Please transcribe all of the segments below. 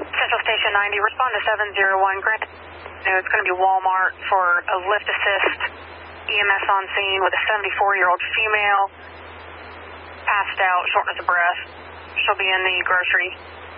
Central Station 90, respond to 701 Grant. It's going to be Walmart for a lift assist. EMS on scene with a 74-year-old female, passed out, shortness of breath. She'll be in the grocery.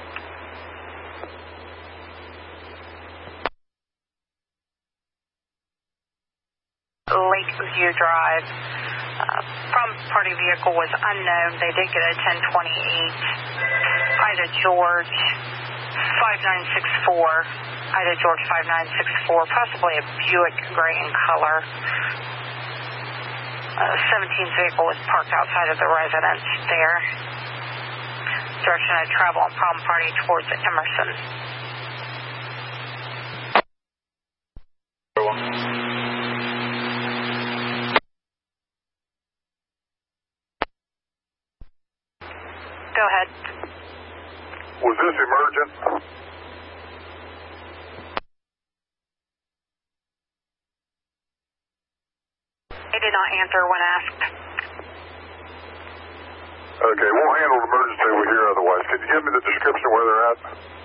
Lakeview Drive. From party vehicle was unknown. They did get a 1028. Ida George 5964. Ida George 5964. Possibly a Buick gray in color. 17's vehicle was parked outside of the residence there. Direction of travel on problem party towards Emerson. Go ahead. Was this emergent? They did not answer when asked. Okay, we'll handle the emergency over here otherwise. Can you give me the description of where they're at?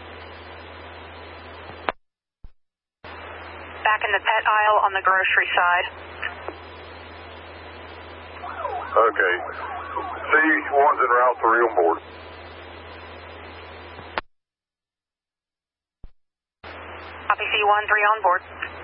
Back in the pet aisle on the grocery side. Okay. C1's en route, 3 on board. Copy C1, 3 on board.